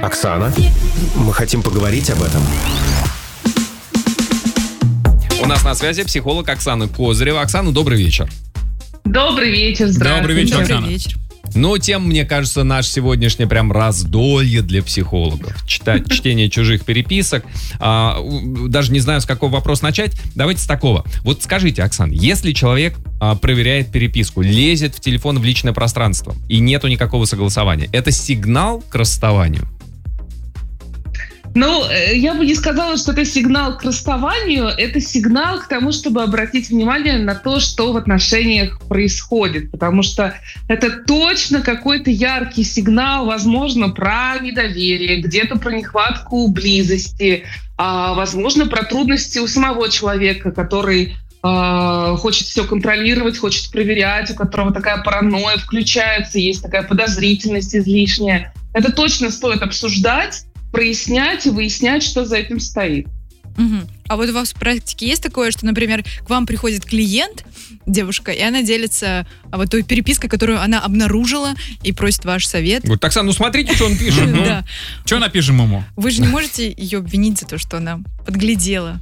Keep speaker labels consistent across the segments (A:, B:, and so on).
A: Оксана, мы хотим поговорить об этом.
B: У нас на связи психолог Оксана Козырева. Оксана, добрый вечер.
C: Добрый вечер, здравствуйте.
B: Добрый вечер, Оксана.
D: Добрый вечер.
B: Но тем, мне кажется, наш сегодняшний прям раздолье для психологов. Чтение чужих переписок. Даже не знаю, с какого вопроса начать. Давайте с такого. Вот скажите, Оксана, если человек проверяет переписку, лезет в телефон в личное пространство и нету никакого согласования, это сигнал к расставанию?
C: Ну, я бы не сказала, что это сигнал к расставанию, это сигнал к тому, чтобы обратить внимание на то, что в отношениях происходит, потому что это точно какой-то яркий сигнал, возможно, про недоверие, где-то про нехватку близости, возможно, про трудности у самого человека, который хочет все контролировать, хочет проверять, у которого такая паранойя включается, есть такая подозрительность излишняя. Это точно стоит обсуждать, прояснять и выяснять, что за этим стоит.
D: Угу. А вот у вас в практике есть такое, что, например, к вам приходит клиент, девушка, и она делится вот той перепиской, которую она обнаружила, и просит ваш совет?
B: Вот, Оксана, ну смотрите, что он пишет.
D: Да.
E: Что напишем ему?
D: Вы же не можете ее обвинить за то, что она подглядела.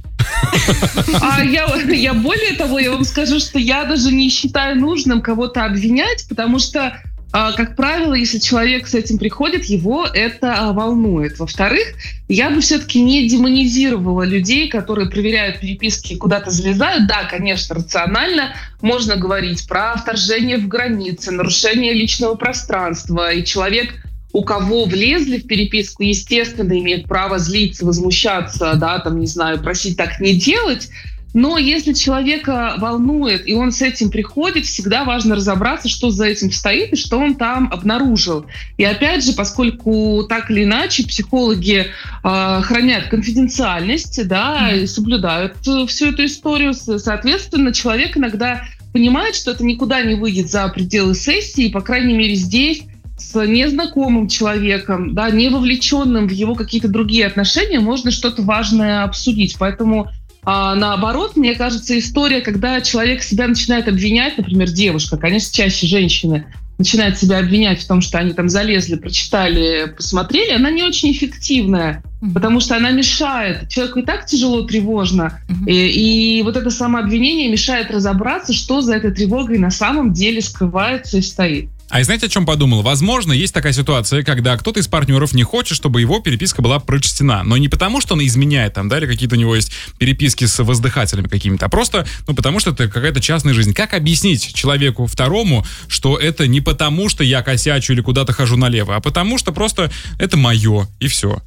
C: Я более того, я вам скажу, что я даже не считаю нужным кого-то обвинять, потому что, как правило, если человек с этим приходит, его это волнует. Во-вторых, я бы все-таки не демонизировала людей, которые проверяют переписки и куда-то залезают. Да, конечно, рационально можно говорить про вторжение в границы, нарушение личного пространства. И человек, у кого влезли в переписку, естественно, имеет право злиться, возмущаться, да, там, не знаю, просить так не делать. Но если человека волнует, и он с этим приходит, всегда важно разобраться, что за этим стоит и что он там обнаружил. И опять же, поскольку так или иначе психологи хранят конфиденциальность, да, и соблюдают всю эту историю, соответственно, человек иногда понимает, что это никуда не выйдет за пределы сессии, и, по крайней мере, здесь с незнакомым человеком, да, не вовлеченным в его какие-то другие отношения, можно что-то важное обсудить. Поэтому наоборот, мне кажется, история, когда человек себя начинает обвинять, например, девушка, конечно, чаще женщины, начинают себя обвинять в том, что они там залезли, прочитали, посмотрели, она не очень эффективная, потому что она мешает. Человеку и так тяжело, тревожно. И вот это самообвинение мешает разобраться, что за этой тревогой на самом деле скрывается и стоит.
E: А знаете, о чем подумал? Возможно, есть такая ситуация, когда кто-то из партнеров не хочет, чтобы его переписка была прочтена. Но не потому, что он изменяет там, да, или какие-то у него есть переписки с воздыхателями какими-то, а просто, потому что это какая-то частная жизнь. Как объяснить человеку второму, что это не потому, что я косячу или куда-то хожу налево, а потому что просто это мое, и все?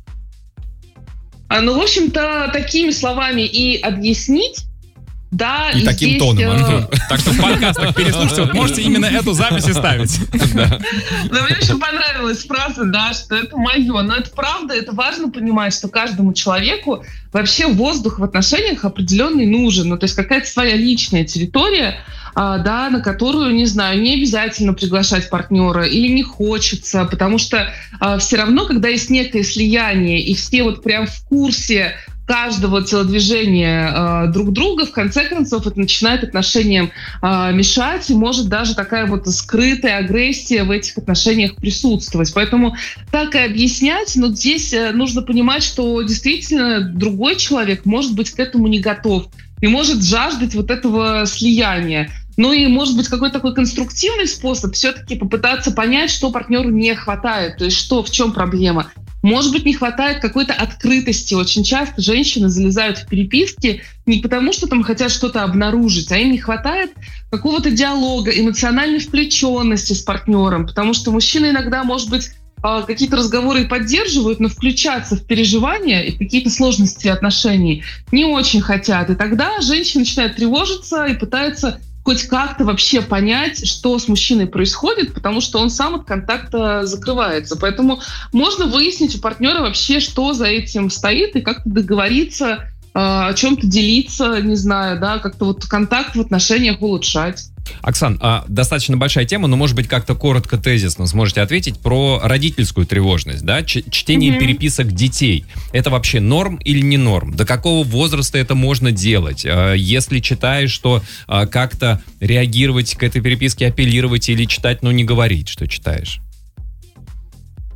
C: Ну, в общем-то, такими словами и объяснить, да,
B: и таким
C: здесь,
B: тоном.
E: Так что в подкастах переслушайте, вот можете именно эту запись и ставить.
C: Но мне очень понравилась фраза, да, что это мое. Но это правда, это важно понимать, что каждому человеку вообще воздух в отношениях определенный нужен. Ну, то есть какая-то своя личная территория, да, на которую, не знаю, не обязательно приглашать партнера или не хочется, потому что все равно, когда есть некое слияние, и все вот прям в курсе каждого телодвижения друг друга, в конце концов, это начинает отношениям мешать, и может даже такая вот скрытая агрессия в этих отношениях присутствовать. Поэтому так и объяснять, но здесь нужно понимать, что действительно другой человек может быть к этому не готов и может жаждать вот этого слияния. Ну и, может быть, какой-то такой конструктивный способ все-таки попытаться понять, что партнеру не хватает, то есть что, в чем проблема. Может быть, не хватает какой-то открытости. Очень часто женщины залезают в переписки не потому, что там хотят что-то обнаружить, а им не хватает какого-то диалога, эмоциональной включенности с партнером. Потому что мужчины иногда, может быть, какие-то разговоры и поддерживают, но включаться в переживания и какие-то сложности отношений не очень хотят. И тогда женщина начинает тревожиться и пытается хоть как-то вообще понять, что с мужчиной происходит, потому что он сам от контакта закрывается. Поэтому можно выяснить у партнера вообще, что за этим стоит, и как-то договориться, о чем-то делиться, не знаю, да, как-то вот контакт в отношениях улучшать.
B: Оксан, достаточно большая тема, но, может быть, как-то коротко, тезисно сможете ответить про родительскую тревожность, да? Чтение переписок детей. Это вообще норм или не норм? До какого возраста это можно делать? Если читаешь, что как-то реагировать к этой переписке, апеллировать или читать, но не говорить, что читаешь?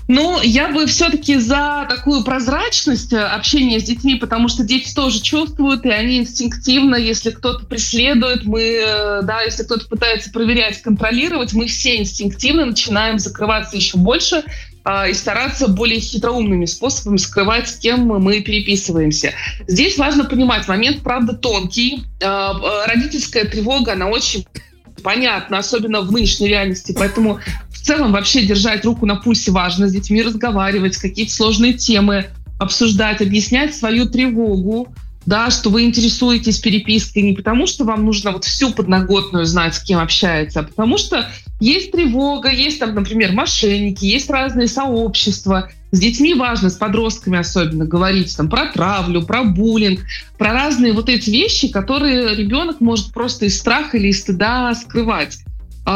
C: Ну, я бы все-таки за такую прозрачность общения с детьми, потому что дети тоже чувствуют, и они инстинктивно, если кто-то преследует, если кто-то пытается проверять, контролировать, мы все инстинктивно начинаем закрываться еще больше и стараться более хитроумными способами скрывать, с кем мы переписываемся. Здесь важно понимать, момент, правда, тонкий. Родительская тревога, она очень понятна, особенно в нынешней реальности, поэтому в целом вообще держать руку на пульсе важно, с детьми разговаривать, какие-то сложные темы обсуждать, объяснять свою тревогу, да, что вы интересуетесь перепиской не потому, что вам нужно вот всю подноготную знать, с кем общается, а потому что есть тревога, есть там, например, мошенники, есть разные сообщества. С детьми важно, с подростками особенно, говорить там про травлю, про буллинг, про разные вот эти вещи, которые ребенок может просто из страха или из стыда скрывать.